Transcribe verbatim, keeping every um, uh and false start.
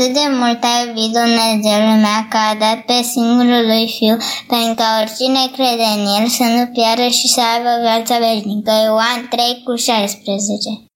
Atât de mult a iubit Dumnezeu lumea că a dat pe singurul lui Fiu, pentru ca oricine crede în El să nu piară și să aibă viața veșnică. Ioan trei cu șaisprezece.